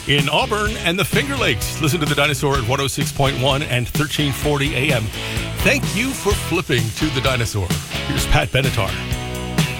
in Auburn and the Finger Lakes. Listen to The Dinosaur at 106.1 and 1340 AM. Thank you for flipping to The Dinosaur. Here's Pat Benatar.